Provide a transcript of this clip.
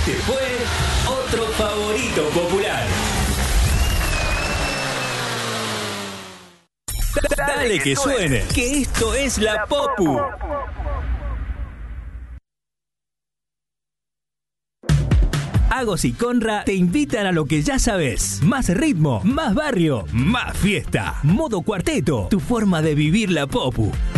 Este fue otro favorito popular. Dale que suene, que esto es la Popu. Agos y Conra te invitan a lo que ya sabes. Más ritmo, más barrio, más fiesta. Modo Cuarteto, tu forma de vivir la Popu.